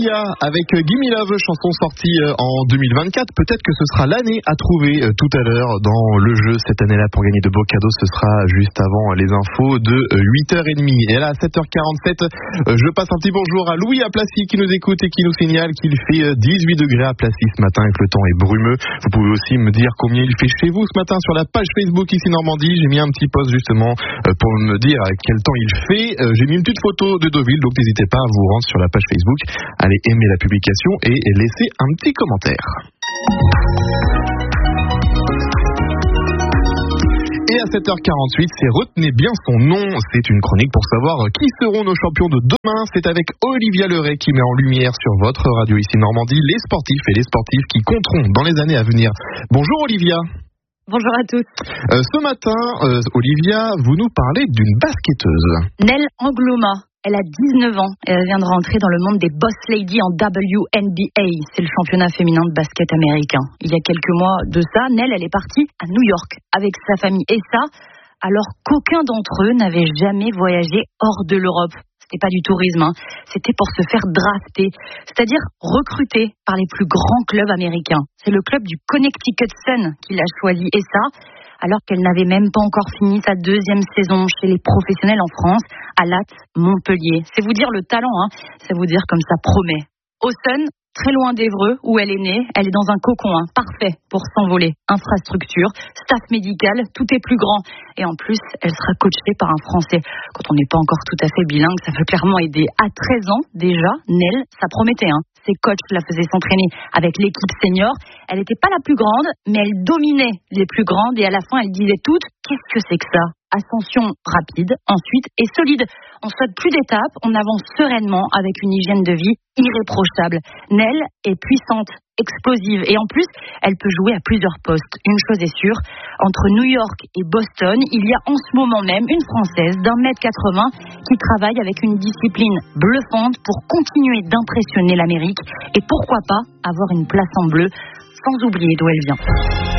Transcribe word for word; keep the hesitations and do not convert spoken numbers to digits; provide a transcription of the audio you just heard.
Olivia avec Gimme Love, chanson sortie en deux mille vingt-quatre. Peut-être que ce sera l'année à trouver tout à l'heure dans le jeu cette année-là pour gagner de beaux cadeaux. Ce sera juste avant les infos de huit heures trente. Et là, à sept heures quarante-sept, je passe un petit bonjour à Louis à Placy qui nous écoute et qui nous signale qu'il fait dix-huit degrés à Placy ce matin et que le temps est brumeux. Vous pouvez aussi me dire combien il fait chez vous ce matin sur la page Facebook ici Normandie. J'ai mis un petit post justement pour me dire quel temps il fait. J'ai mis une petite photo de Deauville, donc n'hésitez pas à vous rendre sur la page Facebook, allez aimer la publication et laisser un petit commentaire. Et à sept heures quarante-huit, c'est Retenez bien son nom. C'est une chronique pour savoir qui seront nos champions de demain. C'est avec Olivia Leray qui met en lumière sur votre radio ici Normandie les sportifs et les sportifs qui compteront dans les années à venir. Bonjour Olivia. Bonjour à tous. Euh, ce matin, euh, Olivia, vous nous parlez d'une basketteuse. Nell Angloma. Elle a dix-neuf ans et elle vient de rentrer dans le monde des boss ladies en W N B A. C'est le championnat féminin de basket américain. Il y a quelques mois de ça, Nell, elle est partie à New York avec sa famille. Et ça, alors qu'aucun d'entre eux n'avait jamais voyagé hors de l'Europe. C'était pas du tourisme, hein. C'était pour se faire drafter, c'est-à-dire recruter par les plus grands clubs américains. C'est le club du Connecticut Sun qui l'a choisi. Et ça, alors qu'elle n'avait même pas encore fini sa deuxième saison chez les professionnels en France, à Latte, Montpellier. C'est vous dire le talent, hein. C'est vous dire comme ça promet. Au Sun, très loin d'Évreux, où elle est née, elle est dans un cocon, hein, parfait pour s'envoler. Infrastructure, staff médical, tout est plus grand. Et en plus, elle sera coachée par un Français. Quand on n'est pas encore tout à fait bilingue, ça peut clairement aider. À treize ans, déjà, Nell, ça promettait, hein. Ses coachs la faisaient s'entraîner avec l'équipe senior. Elle n'était pas la plus grande, mais elle dominait les plus grandes. Et à la fin, elle disait toutes, qu'est-ce que c'est que ça ? Ascension rapide, ensuite, et solide. On saute plus d'étapes, on avance sereinement avec une hygiène de vie irréprochable. Nell est puissante, explosive, et en plus, elle peut jouer à plusieurs postes. Une chose est sûre, entre New York et Boston, il y a en ce moment même une Française d'un mètre quatre-vingts qui travaille avec une discipline bluffante pour continuer d'impressionner l'Amérique et pourquoi pas avoir une place en bleu, sans oublier d'où elle vient.